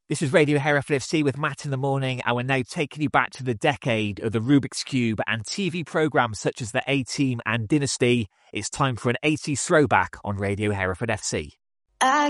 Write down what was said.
This is Radio Hereford FC with Matt in the morning, and we're now taking you back to the decade of the Rubik's Cube and TV programmes such as the A-Team and Dynasty. It's time for an 80s throwback on Radio Hereford FC.